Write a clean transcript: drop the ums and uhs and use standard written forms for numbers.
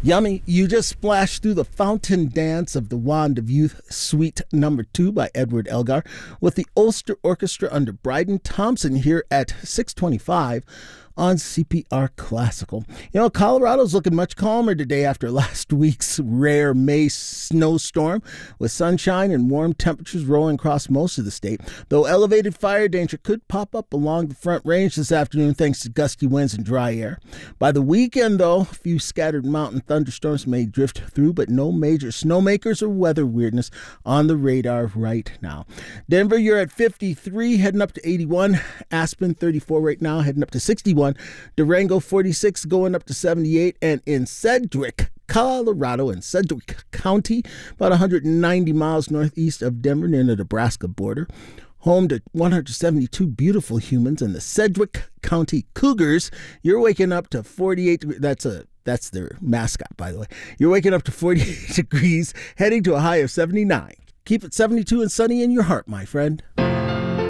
Yummy, you just splashed through the fountain dance of the Wand of Youth Suite Number 2 by Edward Elgar with the Ulster Orchestra under Bryden Thompson here at 625 on CPR Classical. You know, Colorado's looking much calmer today after last week's rare May snowstorm, with sunshine and warm temperatures rolling across most of the state, though elevated fire danger could pop up along the Front Range this afternoon thanks to gusty winds and dry air. By the weekend, though, a few scattered mountain thunderstorms may drift through, but no major snowmakers or weather weirdness on the radar right now. Denver, you're at 53, heading up to 81. Aspen, 34 right now, heading up to 61. Durango, 46, going up to 78. And in Sedgwick, Colorado, in Sedgwick County, about 190 miles northeast of Denver near the Nebraska border, home to 172 beautiful humans and the Sedgwick County Cougars, you're waking up to 48 degrees. That's their mascot, by the way. You're waking up to 48 degrees, heading to a high of 79. Keep it 72 and sunny in your heart, my friend.